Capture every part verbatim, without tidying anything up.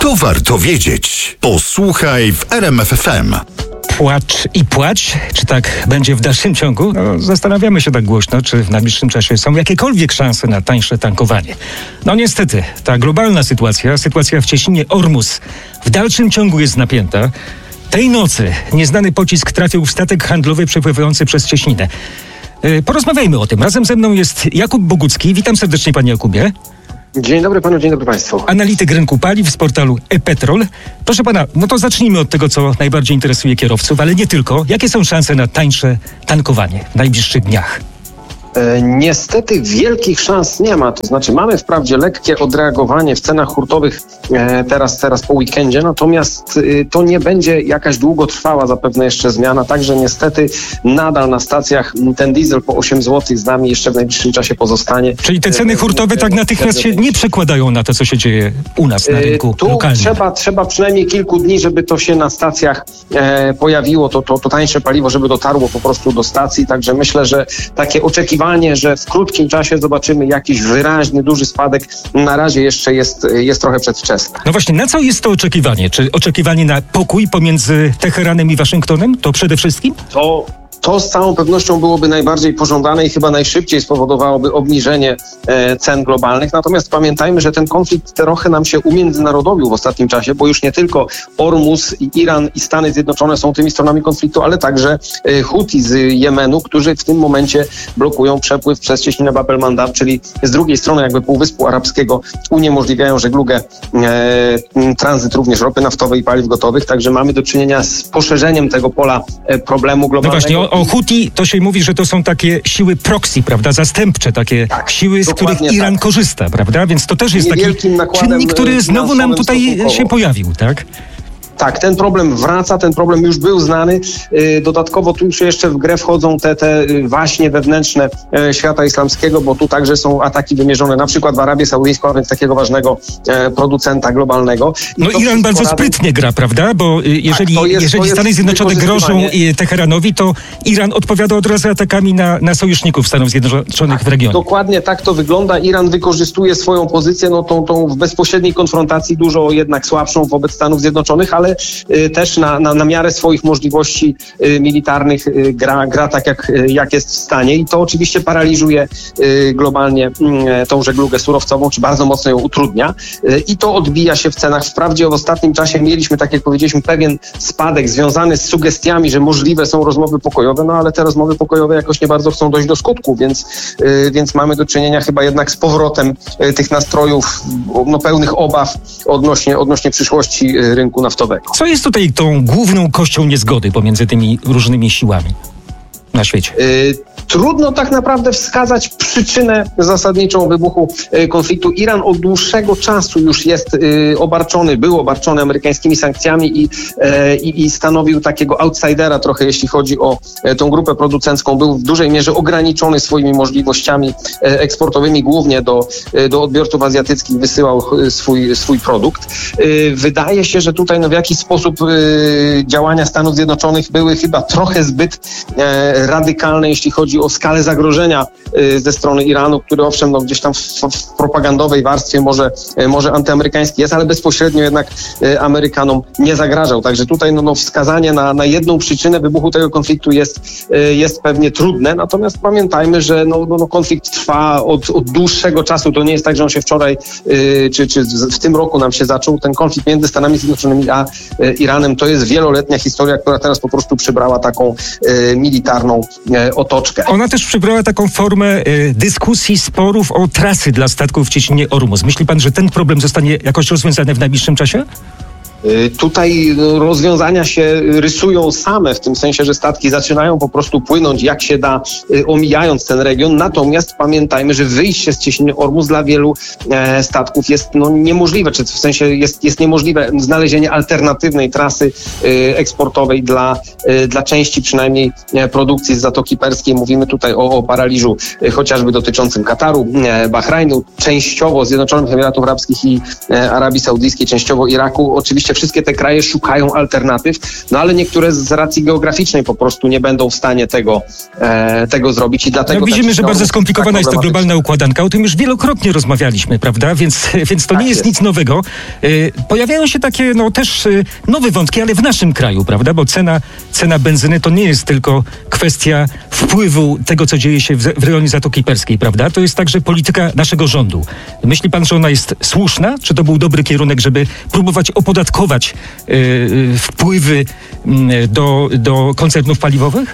To warto wiedzieć. Posłuchaj w R M F F M. Płacz i płacz, czy tak będzie w dalszym ciągu? No, zastanawiamy się tak głośno, czy w najbliższym czasie są jakiekolwiek szanse na tańsze tankowanie. No niestety, ta globalna sytuacja, sytuacja w cieśninie Ormus w dalszym ciągu jest napięta. Tej nocy nieznany pocisk trafił w statek handlowy przepływający przez cieśninę. Yy, porozmawiajmy o tym. Razem ze mną jest Jakub Bogucki. Witam serdecznie, panie Jakubie. Dzień dobry panu, dzień dobry państwu. Analityk rynku paliw z portalu ePetrol. Proszę pana, no to zacznijmy od tego, co najbardziej interesuje kierowców, ale nie tylko. Jakie są szanse na tańsze tankowanie w najbliższych dniach? E, niestety wielkich szans nie ma, to znaczy mamy wprawdzie lekkie odreagowanie w cenach hurtowych e, teraz, teraz po weekendzie, natomiast e, to nie będzie jakaś długotrwała zapewne jeszcze zmiana, także niestety nadal na stacjach ten diesel po osiem złotych z nami jeszcze w najbliższym czasie pozostanie. Czyli te ceny hurtowe tak natychmiast się nie przekładają na to, co się dzieje u nas na rynku tu lokalnym? Trzeba, trzeba przynajmniej kilku dni, żeby to się na stacjach e, pojawiło, to, to, to tańsze paliwo, żeby dotarło po prostu do stacji, także myślę, że takie oczekiwanie, że w krótkim czasie zobaczymy jakiś wyraźny, duży spadek, na razie jeszcze jest, jest trochę przedwczesne. No właśnie, na co jest to oczekiwanie? Czy oczekiwanie na pokój pomiędzy Teheranem i Waszyngtonem? To przede wszystkim? To... To z całą pewnością byłoby najbardziej pożądane i chyba najszybciej spowodowałoby obniżenie e, cen globalnych. Natomiast pamiętajmy, że ten konflikt trochę nam się umiędzynarodowił w ostatnim czasie, bo już nie tylko Ormus i Iran i Stany Zjednoczone są tymi stronami konfliktu, ale także e, Huti z Jemenu, którzy w tym momencie blokują przepływ przez cieśninę Bab el-Mandab, czyli z drugiej strony jakby Półwyspu Arabskiego uniemożliwiają żeglugę, e, tranzyt również ropy naftowej i paliw gotowych. Także mamy do czynienia z poszerzeniem tego pola e, problemu globalnego. No właśnie, o, o Huti to się mówi, że to są takie siły proxy, prawda, zastępcze, takie tak, siły, z których Iran tak. korzysta, prawda? Więc to też jest taki czynnik, który znowu nam tutaj stosunkowo się pojawił, tak? Tak, ten problem wraca, ten problem już był znany. Dodatkowo tu już jeszcze w grę wchodzą te, te waśnie wewnętrzne świata islamskiego, bo tu także są ataki wymierzone na przykład w Arabię Saudyjską, a więc takiego ważnego producenta globalnego. I no Iran bardzo rady... sprytnie gra, prawda? Bo jeżeli, tak, jest, jeżeli Stany Zjednoczone grożą Teheranowi, to Iran odpowiada od razu atakami na, na sojuszników Stanów Zjednoczonych tak, w regionie. Dokładnie tak to wygląda. Iran wykorzystuje swoją pozycję, no tą, tą w bezpośredniej konfrontacji dużo jednak słabszą wobec Stanów Zjednoczonych, ale też na, na, na miarę swoich możliwości militarnych gra, gra tak, jak, jak jest w stanie i to oczywiście paraliżuje globalnie tą żeglugę surowcową, czy bardzo mocno ją utrudnia i to odbija się w cenach. Wprawdzie w ostatnim czasie mieliśmy, tak jak powiedzieliśmy, pewien spadek związany z sugestiami, że możliwe są rozmowy pokojowe, no ale te rozmowy pokojowe jakoś nie bardzo chcą dojść do skutku, więc, więc mamy do czynienia chyba jednak z powrotem tych nastrojów no, pełnych obaw odnośnie, odnośnie przyszłości rynku naftowego. Co jest tutaj tą główną kością niezgody pomiędzy tymi różnymi siłami na świecie? Y- Trudno tak naprawdę wskazać przyczynę zasadniczą wybuchu y, konfliktu. Iran od dłuższego czasu już jest y, obarczony, był obarczony amerykańskimi sankcjami i, y, i stanowił takiego outsidera trochę, jeśli chodzi o y, tą grupę producencką. Był w dużej mierze ograniczony swoimi możliwościami y, eksportowymi, głównie do, y, do odbiorców azjatyckich wysyłał y, swój, swój produkt. Y, wydaje się, że tutaj no, w jakiś sposób y, działania Stanów Zjednoczonych były chyba trochę zbyt y, radykalne, jeśli chodzi o skalę zagrożenia y, ze strony Iranu, który owszem no, gdzieś tam w, w propagandowej warstwie może, y, może antyamerykański jest, ale bezpośrednio jednak y, Amerykanom nie zagrażał. Także tutaj no, no, wskazanie na, na jedną przyczynę wybuchu tego konfliktu jest, y, jest pewnie trudne, natomiast pamiętajmy, że no, no, no, konflikt trwa od, od dłuższego czasu. To nie jest tak, że on się wczoraj y, czy, czy w tym roku nam się zaczął. Ten konflikt między Stanami Zjednoczonymi a y, Iranem to jest wieloletnia historia, która teraz po prostu przybrała taką y, militarną y, otoczkę. Ona też przybrała taką formę y, dyskusji, sporów o trasy dla statków w cieśninie Ormus. Myśli pan, że ten problem zostanie jakoś rozwiązany w najbliższym czasie? Tutaj rozwiązania się rysują same, w tym sensie, że statki zaczynają po prostu płynąć jak się da, omijając ten region. Natomiast pamiętajmy, że wyjście z cieśniny Ormus dla wielu e, statków jest no, niemożliwe, czy w sensie jest, jest niemożliwe znalezienie alternatywnej trasy e, eksportowej dla, e, dla części przynajmniej e, produkcji z Zatoki Perskiej. Mówimy tutaj o, o paraliżu e, chociażby dotyczącym Kataru, e, Bahrajnu, częściowo Zjednoczonych Emiratów Arabskich i e, Arabii Saudyjskiej, częściowo Iraku. Oczywiście oczywiście wszystkie te kraje szukają alternatyw, no ale niektóre z racji geograficznej po prostu nie będą w stanie tego, e, tego zrobić i dlatego... No, widzimy, tak, że no, bardzo skomplikowana tak jest ta globalna układanka, o tym już wielokrotnie rozmawialiśmy, prawda? Więc, więc to tak nie jest, jest nic nowego. Y, pojawiają się takie, no też y, nowe wątki, ale w naszym kraju, prawda? Bo cena, cena benzyny to nie jest tylko kwestia wpływu tego, co dzieje się w, w rejonie Zatoki Perskiej, prawda? To jest także polityka naszego rządu. Myśli pan, że ona jest słuszna? Czy to był dobry kierunek, żeby próbować opodatkować y, y, wpływy y, do, do koncernów paliwowych?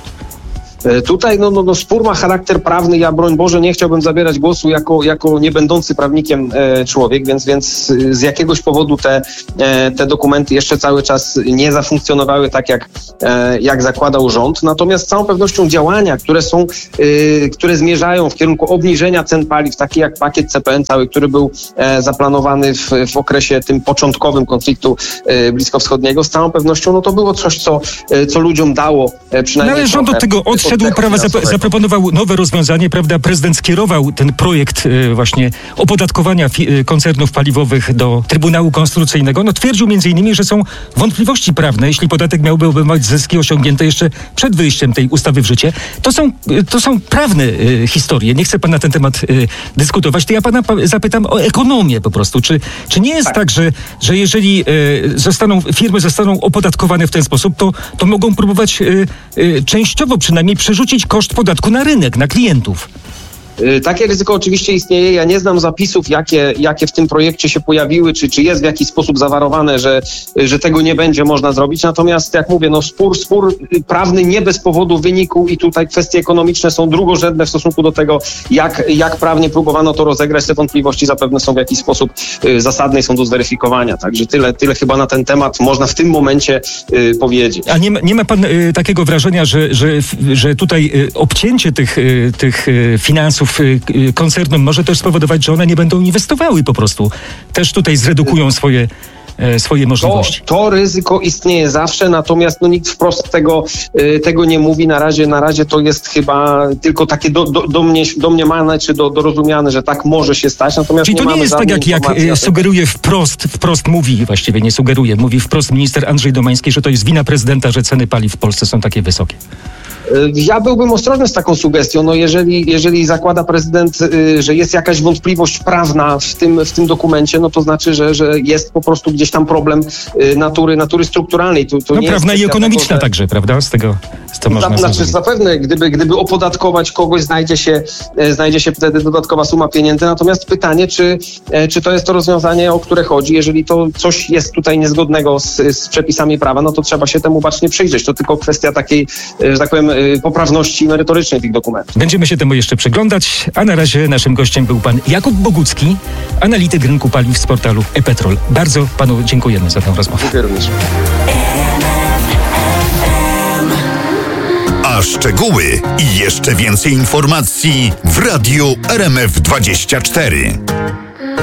Tutaj no, no, no, spór ma charakter prawny. Ja, broń Boże, nie chciałbym zabierać głosu jako, jako nie będący prawnikiem e, człowiek, więc, więc z jakiegoś powodu te, e, te dokumenty jeszcze cały czas nie zafunkcjonowały tak, jak, e, jak zakładał rząd. Natomiast z całą pewnością działania, które są, e, które zmierzają w kierunku obniżenia cen paliw, takie jak pakiet C P N cały, który był e, zaplanowany w, w okresie tym początkowym konfliktu e, bliskowschodniego, z całą pewnością no, to było coś, co, e, co ludziom dało e, przynajmniej... No ale rząd od tego odszedł. Prawa zap- zaproponował nowe rozwiązanie, prawda? Prezydent skierował ten projekt y, właśnie opodatkowania fi- y, koncernów paliwowych do Trybunału Konstytucyjnego. No twierdził między innymi, że są wątpliwości prawne, jeśli podatek miałby obejmować zyski osiągnięte jeszcze przed wyjściem tej ustawy w życie. To są, y, to są prawne y, historie. Nie chcę pan na ten temat y, dyskutować. To ja pana pa- zapytam o ekonomię po prostu. Czy, czy nie jest tak, tak że, że jeżeli y, zostaną, firmy zostaną opodatkowane w ten sposób, to, to mogą próbować y, y, częściowo przynajmniej przerzucić koszt podatku na rynek, na klientów? Takie ryzyko oczywiście istnieje. Ja nie znam zapisów, jakie, jakie w tym projekcie się pojawiły, czy, czy jest w jakiś sposób zawarowane, że, że tego nie będzie można zrobić. Natomiast, jak mówię, no spór, spór prawny nie bez powodu wynikł i tutaj kwestie ekonomiczne są drugorzędne w stosunku do tego, jak, jak prawnie próbowano to rozegrać. Te wątpliwości zapewne są w jakiś sposób zasadne i są do zweryfikowania. Także tyle, tyle chyba na ten temat można w tym momencie y, powiedzieć. A nie ma, nie ma pan y, takiego wrażenia, że, że, że tutaj y, obcięcie tych, y, tych y, finansów koncernom może też spowodować, że one nie będą inwestowały po prostu. Też tutaj zredukują swoje, swoje możliwości. To, to ryzyko istnieje zawsze, natomiast no, nikt wprost tego, tego nie mówi. Na razie, na razie to jest chyba tylko takie do, do, do mnie, domniemane czy do, dorozumiane, że tak może się stać. Natomiast Czyli nie to nie mamy jest tak, jak, jak sugeruje wprost, wprost mówi, właściwie nie sugeruje, mówi wprost minister Andrzej Domański, że to jest wina prezydenta, że ceny paliw w Polsce są takie wysokie. Ja byłbym ostrożny z taką sugestią. No jeżeli, jeżeli zakłada prezydent, y, że jest jakaś wątpliwość prawna w tym, w tym dokumencie, no to znaczy, że, że jest po prostu gdzieś tam problem y, natury, natury strukturalnej. To, to no nie prawna jest i ekonomiczna tego, że... także, prawda? Z tego, z tego można Znaczy zrozumieć. Zapewne, gdyby, gdyby opodatkować kogoś, znajdzie się, e, znajdzie się wtedy dodatkowa suma pieniędzy. Natomiast pytanie, czy, e, czy to jest to rozwiązanie, o które chodzi. Jeżeli to coś jest tutaj niezgodnego z, z przepisami prawa, no to trzeba się temu bacznie przyjrzeć. To tylko kwestia takiej, e, że tak powiem, poprawności merytorycznej tych dokumentów. Będziemy się temu jeszcze przyglądać, a na razie naszym gościem był pan Jakub Bogucki, analityk rynku paliw z portalu ePetrol. Bardzo panu dziękujemy za tę rozmowę. Dziękuję również. A szczegóły i jeszcze więcej informacji w Radiu R M F dwadzieścia cztery.